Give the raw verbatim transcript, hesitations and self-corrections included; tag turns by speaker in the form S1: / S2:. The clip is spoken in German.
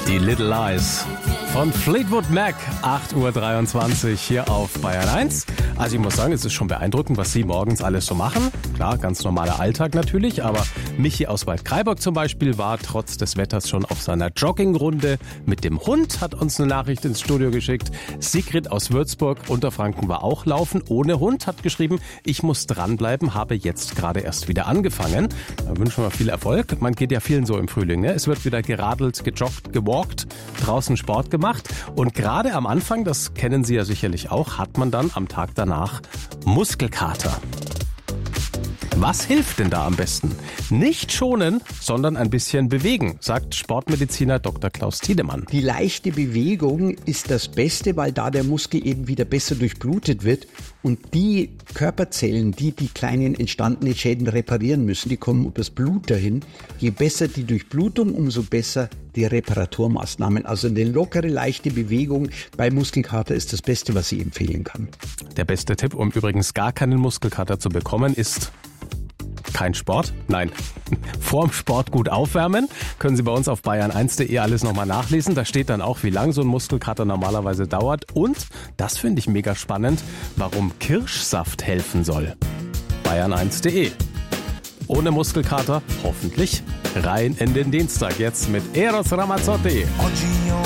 S1: Die Little Lies von Fleetwood Mac, acht Uhr dreiundzwanzig hier auf Bayern eins. Also ich muss sagen, es ist schon beeindruckend, was Sie morgens alles so machen. Klar, ganz normaler Alltag natürlich, aber Michi aus Waldkraiburg zum Beispiel war trotz des Wetters schon auf seiner Joggingrunde mit dem Hund, hat uns eine Nachricht ins Studio geschickt. Sigrid aus Würzburg, Unterfranken, war auch laufen ohne Hund, hat geschrieben, ich muss dranbleiben, habe jetzt gerade erst wieder angefangen. Da wünschen wir viel Erfolg. Man geht ja vielen so im Frühling, ne? Es wird wieder geradelt, gejoggt, gewalkt, draußen Sport gemacht und gerade am Anfang, das kennen Sie ja sicherlich auch, hat man dann am Tag danach Muskelkater. Was hilft denn da am besten? Nicht schonen, sondern ein bisschen bewegen, sagt Sportmediziner Doktor Klaus Tiedemann.
S2: Die leichte Bewegung ist das Beste, weil da der Muskel eben wieder besser durchblutet wird und die Körperzellen, die die kleinen entstandenen Schäden reparieren müssen, die kommen übers Blut dahin. Je besser die Durchblutung, umso besser die Reparaturmaßnahmen. Also eine lockere, leichte Bewegung bei Muskelkater ist das Beste, was ich empfehlen kann.
S1: Der beste Tipp, um übrigens gar keinen Muskelkater zu bekommen, ist kein Sport. Nein, vorm Sport gut aufwärmen. Können Sie bei uns auf bayern eins punkt de alles nochmal nachlesen. Da steht dann auch, wie lang so ein Muskelkater normalerweise dauert. Und, das finde ich mega spannend, warum Kirschsaft helfen soll. bayern eins punkt de. Ohne Muskelkater, hoffentlich, rein in den Dienstag. Jetzt mit Eros Ramazzotti.